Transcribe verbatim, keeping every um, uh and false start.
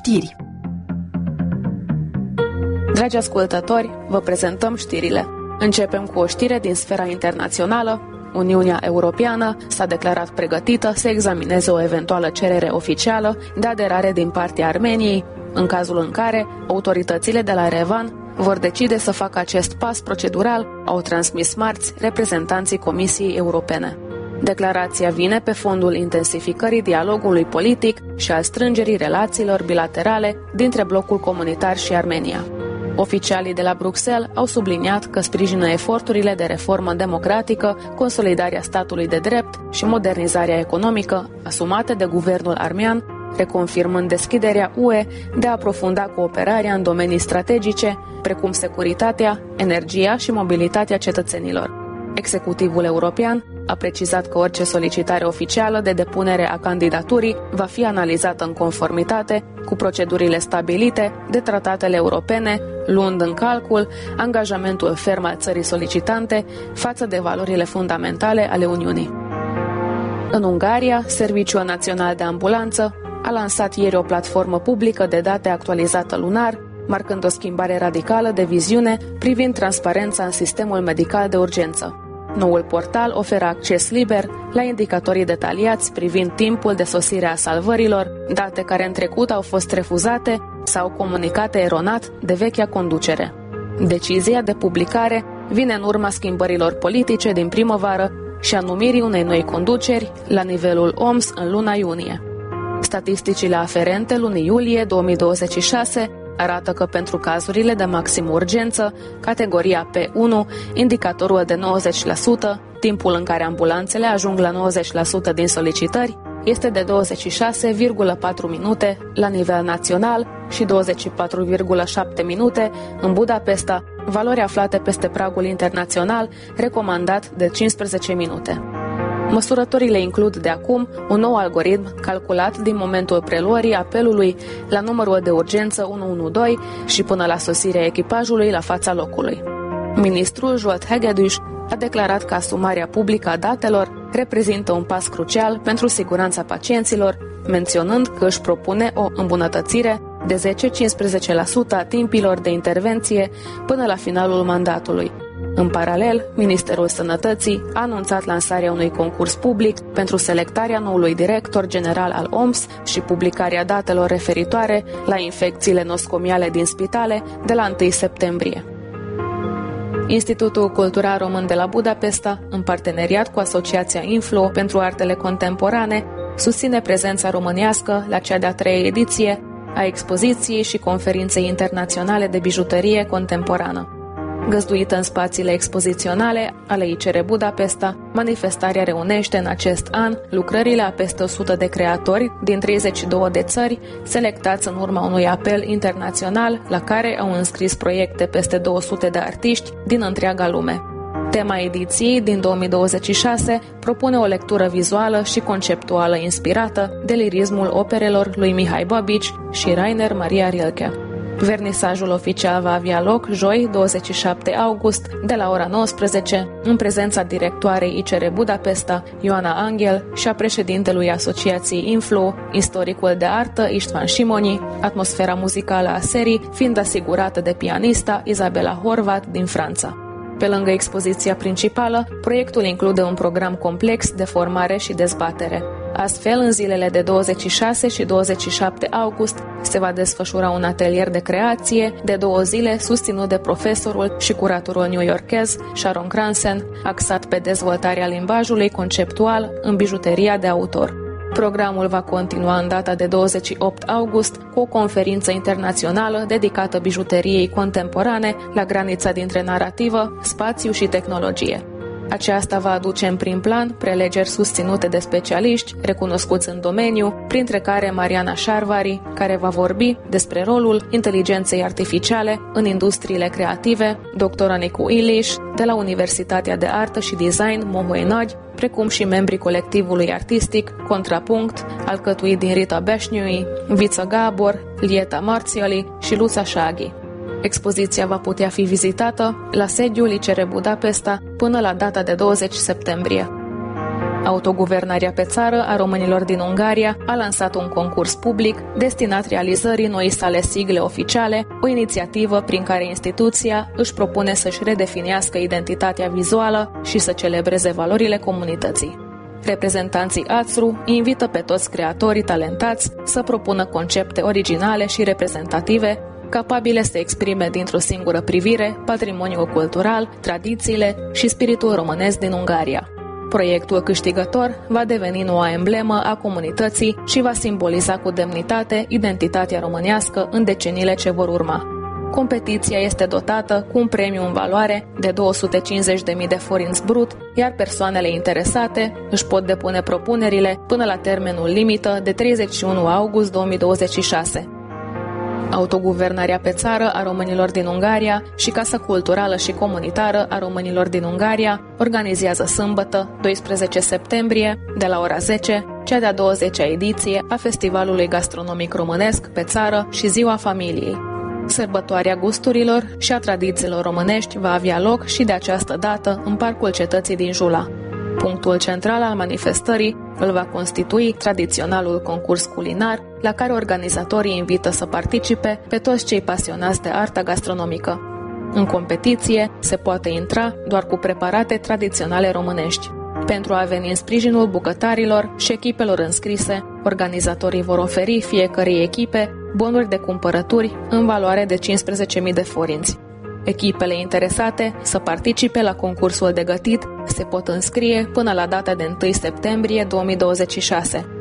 Știri. Dragi ascultători, vă prezentăm știrile. Începem cu o știre din sfera internațională. Uniunea Europeană s-a declarat pregătită să examineze o eventuală cerere oficială de aderare din partea Armeniei, în cazul în care autoritățile de la Yerevan vor decide să facă acest pas procedural, au transmis marți reprezentanții Comisiei Europene. Declarația vine pe fondul intensificării dialogului politic și al strângerii relațiilor bilaterale dintre blocul comunitar și Armenia. Oficialii de la Bruxelles au subliniat că sprijină eforturile de reformă democratică, consolidarea statului de drept și modernizarea economică asumate de guvernul armean, reconfirmând deschiderea U E de a aprofunda cooperarea în domenii strategice, precum securitatea, energia și mobilitatea cetățenilor. Executivul european a precizat că orice solicitare oficială de depunere a candidaturii va fi analizată în conformitate cu procedurile stabilite de tratatele europene, luând în calcul angajamentul ferm al țării solicitante față de valorile fundamentale ale Uniunii. În Ungaria, Serviciul Național de Ambulanță a lansat ieri o platformă publică de date actualizată lunar, marcând o schimbare radicală de viziune privind transparența în sistemul medical de urgență. Noul portal oferă acces liber la indicatorii detaliați privind timpul de sosire a salvărilor, date care în trecut au fost refuzate sau comunicate eronat de vechea conducere. Decizia de publicare vine în urma schimbărilor politice din primăvară și a numirii unei noi conduceri la nivelul O M S în luna iunie. Statisticile aferente lunii iulie două mii douăzeci și șase arată că pentru cazurile de maximă urgență, categoria P unu, indicatorul de nouăzeci la sută, timpul în care ambulanțele ajung la nouăzeci la sută din solicitări, este de douăzeci și șase virgulă patru minute la nivel național și douăzeci și patru virgulă șapte minute în Budapesta, valori aflate peste pragul internațional recomandat de cincisprezece minute. Măsurătorile includ de acum un nou algoritm calculat din momentul preluării apelului la numărul de urgență unu unu doi și până la sosirea echipajului la fața locului. Ministrul Zsolt Hegedűs a declarat că asumarea publică a datelor reprezintă un pas crucial pentru siguranța pacienților, menționând că își propune o îmbunătățire de zece-cincisprezece la sută a timpilor de intervenție până la finalul mandatului. În paralel, Ministerul Sănătății a anunțat lansarea unui concurs public pentru selectarea noului director general al O M S și publicarea datelor referitoare la infecțiile noscomiale din spitale de la întâi septembrie. Institutul Cultural Român de la Budapesta, în parteneriat cu Asociația Influ pentru Artele Contemporane, susține prezența românească la cea de-a treia ediție a expoziției și conferinței internaționale de bijuterie contemporană. Găzduită în spațiile expoziționale ale I C R Budapesta, manifestarea reunește în acest an lucrările a peste o sută de creatori din treizeci și două de țări, selectați în urma unui apel internațional la care au înscris proiecte peste două sute de artiști din întreaga lume. Tema ediției din două mii douăzeci și șase propune o lectură vizuală și conceptuală inspirată de lirismul operelor lui Mihai Babici și Rainer Maria Rilke. Vernisajul oficial va avea loc joi, douăzeci și șapte august, de la ora nouăsprezece, în prezența directoarei I C R Budapesta, Ioana Angel, și a președintelui Asociației Influ, istoricul de artă István Simoni, atmosfera muzicală a serii fiind asigurată de pianista Izabela Horvat din Franța. Pe lângă expoziția principală, proiectul include un program complex de formare și dezbatere. Astfel, în zilele de douăzeci și șase și douăzeci și șapte august se va desfășura un atelier de creație de două zile susținut de profesorul și curatorul newyorkez Sharon Cransen, axat pe dezvoltarea limbajului conceptual în bijuteria de autor. Programul va continua în data de douăzeci și opt august cu o conferință internațională dedicată bijuteriei contemporane la granița dintre narativă, spațiu și tehnologie. Aceasta va aduce în prim plan prelegeri susținute de specialiști recunoscuți în domeniu, printre care Mariana Șarvari, care va vorbi despre rolul inteligenței artificiale în industriile creative, doctora Nicu Iliș, de la Universitatea de Artă și Design Moholy Nagy, precum și membrii colectivului artistic Contrapunct, alcătuit din Rita Beșniui, Vița Gabor, Lieta Marțiali și Luța Șaghi. Expoziția va putea fi vizitată la sediul I C R Budapesta până la data de douăzeci septembrie. Autoguvernarea pe țară a românilor din Ungaria a lansat un concurs public destinat realizării noii sale sigle oficiale, o inițiativă prin care instituția își propune să-și redefinească identitatea vizuală și să celebreze valorile comunității. Reprezentanții A T S R U invită pe toți creatorii talentați să propună concepte originale și reprezentative, capabile să exprime dintr-o singură privire patrimoniul cultural, tradițiile și spiritul românesc din Ungaria. Proiectul câștigător va deveni noua emblemă a comunității și va simboliza cu demnitate identitatea românească în deceniile ce vor urma. Competiția este dotată cu un premiu în valoare de două sute cincizeci de mii de forinți brut, iar persoanele interesate își pot depune propunerile până la termenul limită de treizeci și unu august două mii douăzeci și șase. Autoguvernarea pe țară a românilor din Ungaria și Casa Culturală și Comunitară a românilor din Ungaria organizează sâmbătă, doisprezece septembrie, de la ora zece, cea de-a douăzecea ediție a Festivalului Gastronomic Românesc pe țară și Ziua Familiei. Sărbătoarea gusturilor și a tradițiilor românești va avea loc și de această dată în Parcul Cetății din Jula. Punctul central al manifestării îl va constitui tradiționalul concurs culinar, la care organizatorii invită să participe pe toți cei pasionați de arta gastronomică. În competiție se poate intra doar cu preparate tradiționale românești. Pentru a veni în sprijinul bucătarilor și echipelor înscrise, organizatorii vor oferi fiecărei echipe bonuri de cumpărături în valoare de cincisprezece mii de forinți. Echipele interesate să participe la concursul de gătit se pot înscrie până la data de întâi septembrie două mii douăzeci și șase.